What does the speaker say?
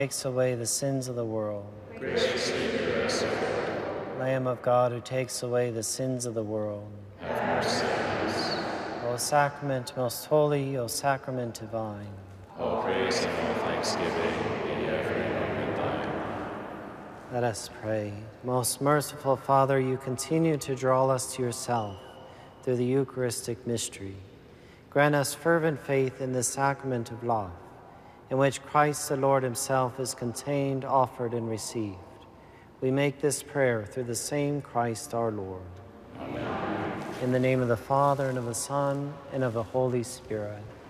takes away the sins of the world. Graciously hear us, O Lord. Lamb of God, who takes away the sins of the world. Have mercy on us. O sacrament most holy, O sacrament divine. All praise and all thanksgiving be every moment thine. Let us pray. Most merciful Father, you continue to draw us to yourself through the Eucharistic mystery. Grant us fervent faith in the sacrament of love, in which Christ the Lord himself is contained, offered, and received. We make this prayer through the same Christ our Lord. Amen. In the name of the Father, and of the Son, and of the Holy Spirit.